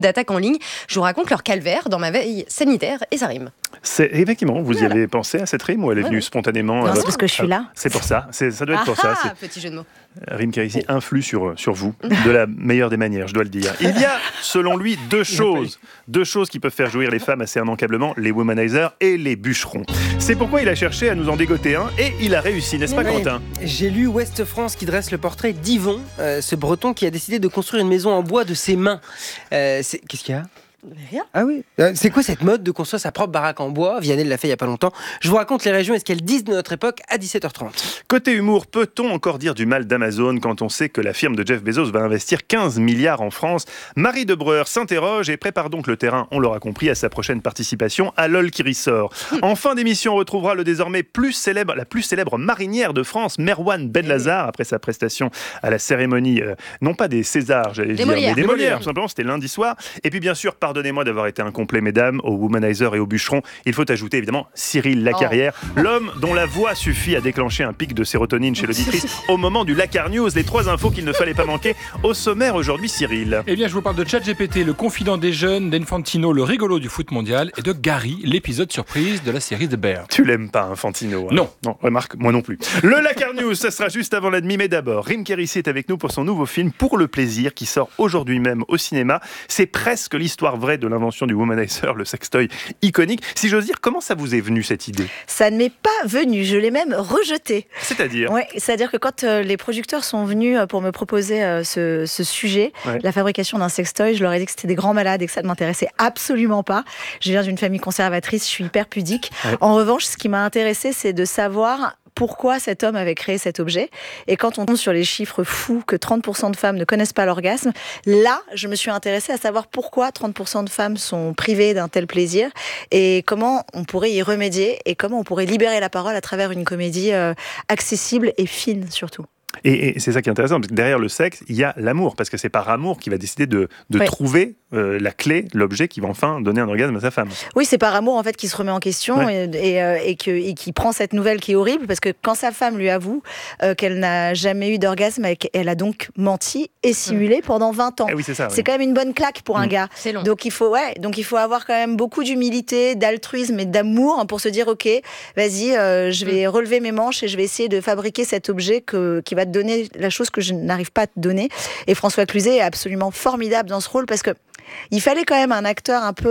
d'attaques en ligne. Je vous raconte leur calvaire dans ma veille sanitaire et ça rime. Effectivement, vous y avez pensé à cette rime ou elle est venue spontanément Non, c'est parce que je suis là. C'est pour ça, ça doit être pour ça. Petit jeu de mots. Rim Kérissi influe sur vous de la meilleure des manières, je dois le dire. Il y a, selon lui, deux choses qui peuvent faire jouir les femmes assez immanquablement, les womanizers et les bûcherons. C'est pourquoi il a cherché à nous en dégoter un et il a réussi, n'est-ce pas Quentin ? J'ai lu Ouest France qui dresse le portrait d'Yvon, ce breton qui a décidé de construire une maison en bois de ses mains. Qu'est-ce qu'il y a ? Rien. Ah oui. C'est quoi cette mode de construire sa propre baraque en bois ? Vianney l'a fait il n'y a pas longtemps. Je vous raconte les régions et ce qu'elles disent de notre époque à 17h30. Côté humour, peut-on encore dire du mal d'Amazon quand on sait que la firme de Jeff Bezos va investir 15 milliards en France ? Marie Debreur s'interroge et prépare donc le terrain, on l'aura compris, à sa prochaine participation à LOL qui ressort. En fin d'émission, on retrouvera la plus célèbre marinière de France, Merwan Benlazar, après sa prestation à la cérémonie, non pas des Césars, j'allais dire, mais des Molières, tout simplement, c'était lundi soir. Et puis bien sûr, pardonnez-moi d'avoir été incomplet, mesdames, aux womanizers et aux bûcherons. Il faut ajouter évidemment Cyril Lacarrière, l'homme dont la voix suffit à déclencher un pic de sérotonine chez l'auditrice au moment du Lacar News. Les 3 infos qu'il ne fallait pas manquer au sommaire aujourd'hui, Cyril. Eh bien, je vous parle de ChatGPT, le confident des jeunes, d'Infantino, le rigolo du foot mondial, et de Gary, l'épisode surprise de la série The Bear. Tu l'aimes pas, Infantino ? Non, remarque, moi non plus. Le Lacar News, ça sera juste avant la demi, mais d'abord, Rim Kérissi est avec nous pour son nouveau film Pour le plaisir, qui sort aujourd'hui même au cinéma. C'est presque l'histoire vraie de l'invention du womanizer, le sextoy iconique. Si j'ose dire, comment ça vous est venu cette idée ? Ça ne m'est pas venu, je l'ai même rejeté. C'est-à-dire ? Oui, c'est-à-dire que quand les producteurs sont venus pour me proposer ce sujet, la fabrication d'un sextoy, je leur ai dit que c'était des grands malades et que ça ne m'intéressait absolument pas. Je viens d'une famille conservatrice, je suis hyper pudique. Ouais. En revanche, ce qui m'a intéressée, c'est de savoir pourquoi cet homme avait créé cet objet. Et quand on tombe sur les chiffres fous que 30% de femmes ne connaissent pas l'orgasme, là, je me suis intéressée à savoir pourquoi 30% de femmes sont privées d'un tel plaisir et comment on pourrait y remédier et comment on pourrait libérer la parole à travers une comédie accessible et fine surtout. Et c'est ça qui est intéressant, parce que derrière le sexe, il y a l'amour, parce que c'est par amour qu'il va décider de trouver la clé, l'objet qui va enfin donner un orgasme à sa femme. Oui, c'est par amour en fait qu'il se remet en question et qui prend cette nouvelle qui est horrible, parce que quand sa femme lui avoue qu'elle n'a jamais eu d'orgasme, elle a donc menti et simulé pendant 20 ans. Oui, c'est quand même une bonne claque pour un gars. C'est long. Donc il faut avoir quand même beaucoup d'humilité, d'altruisme et d'amour pour se dire ok, vas-y, je vais relever mes manches et je vais essayer de fabriquer cet objet qui va te donner la chose que je n'arrive pas à te donner. Et François Cluzet est absolument formidable dans ce rôle parce que il fallait quand même un acteur un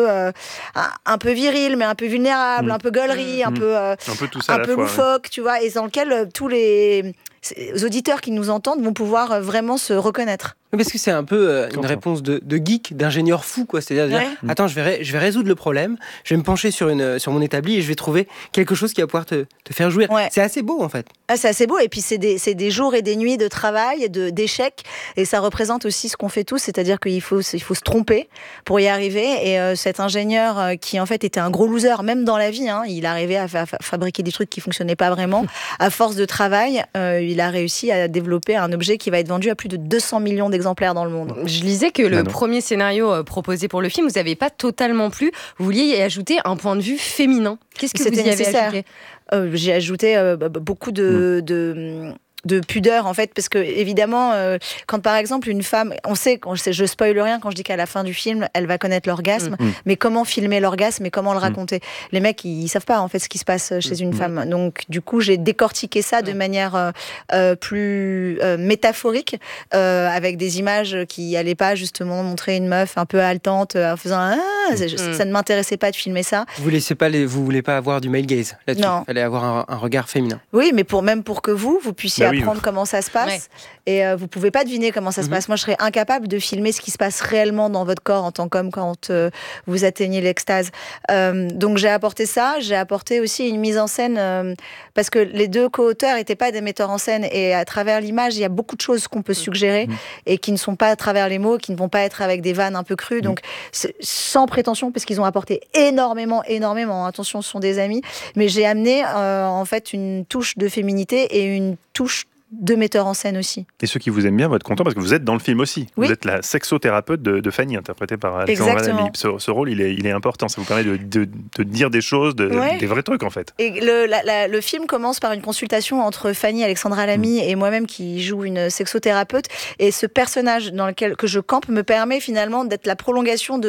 peu viril, mais un peu vulnérable, un peu gaulerie, un peu loufoque, tu vois, et dans lequel tous les auditeurs qui nous entendent vont pouvoir vraiment se reconnaître. Parce que c'est un peu une réponse de geek, d'ingénieur fou, quoi. C'est-à-dire, attends, je vais résoudre le problème, je vais me pencher sur mon établi et je vais trouver quelque chose qui va pouvoir te faire jouir. Ouais. C'est assez beau, en fait. Ah, c'est assez beau, et puis c'est des jours et des nuits de travail, d'échecs, et ça représente aussi ce qu'on fait tous, c'est-à-dire qu'il faut se tromper pour y arriver, et cet ingénieur qui, en fait, était un gros loser, même dans la vie, il arrivait à fabriquer des trucs qui fonctionnaient pas vraiment, à force de travail, il a réussi à développer un objet qui va être vendu à plus de 200 millions d'exemplaires dans le monde. Je lisais que le premier scénario proposé pour le film, vous n'avez pas totalement plu. Vous vouliez y ajouter un point de vue féminin. Qu'est-ce que vous y avez ajouté ? J'ai ajouté beaucoup de pudeur en fait, parce que évidemment quand par exemple une femme, je spoil rien quand je dis qu'à la fin du film elle va connaître l'orgasme, mais comment filmer l'orgasme et comment le raconter, les mecs ils savent pas en fait ce qui se passe chez une femme, donc du coup j'ai décortiqué ça de manière plus métaphorique, avec des images qui allaient pas justement montrer une meuf un peu haletante en faisant ça ne m'intéressait pas de filmer ça. Vous voulez pas avoir du male gaze là-dessus. Il fallait avoir un regard féminin. Oui, mais pour que vous puissiez apprendre comment ça se passe, et vous pouvez pas deviner comment ça se passe. Moi, je serais incapable de filmer ce qui se passe réellement dans votre corps en tant qu'homme quand vous atteignez l'extase. Donc j'ai apporté ça, j'ai apporté aussi une mise en scène, parce que les deux co-auteurs étaient pas des metteurs en scène, et à travers l'image, il y a beaucoup de choses qu'on peut suggérer et qui ne sont pas à travers les mots, qui ne vont pas être avec des vannes un peu crues. Donc sans prétention, parce qu'ils ont apporté énormément. Attention, ce sont des amis, mais j'ai amené en fait une touche de féminité et une touche de metteurs en scène aussi. Et ceux qui vous aiment bien vont être contents parce que vous êtes dans le film aussi. Oui. Vous êtes la sexothérapeute de Fanny, interprétée par Alexandra Lamy. Ce rôle, il est important. Ça vous permet de dire des choses, des vrais trucs en fait. Et le film commence par une consultation entre Fanny, Alexandra Lamy et moi-même qui joue une sexothérapeute. Et ce personnage que je campe me permet finalement d'être la prolongation